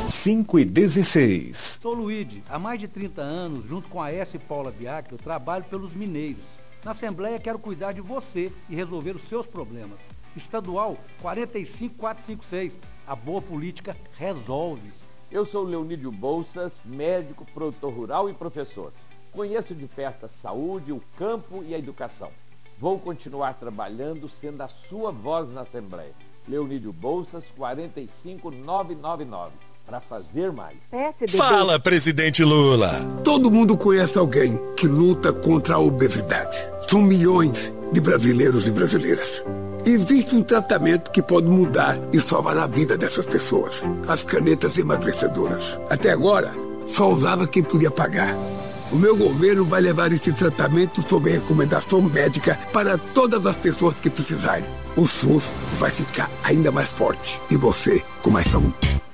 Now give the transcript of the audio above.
5h16. Sou Luíde. Há mais de 30 anos, junto com a S. Paula Biac, eu trabalho pelos mineiros. Na Assembleia quero cuidar de você e resolver os seus problemas. Estadual 45456. A boa política resolve. Eu sou Leonídio Bolsas, médico, produtor rural e professor. Conheço de perto a saúde, o campo e a educação. Vou continuar trabalhando sendo a sua voz na Assembleia. Leonídio Bolsas 45999. Para fazer mais. Fala, presidente Lula. Todo mundo conhece alguém que luta contra a obesidade. São milhões de brasileiros e brasileiras. Existe um tratamento que pode mudar e salvar a vida dessas pessoas. As canetas emagrecedoras. Até agora, só usava quem podia pagar. O meu governo vai levar esse tratamento sob recomendação médica para todas as pessoas que precisarem. O SUS vai ficar ainda mais forte e você com mais saúde.